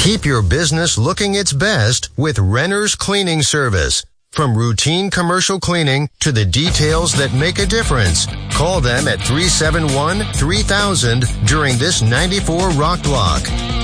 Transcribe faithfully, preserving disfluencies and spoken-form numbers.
Keep your business looking its best with Renner's Cleaning Service. From routine commercial cleaning to the details that make a difference. Call them at three seven one, three thousand during this ninety-four Rock Block.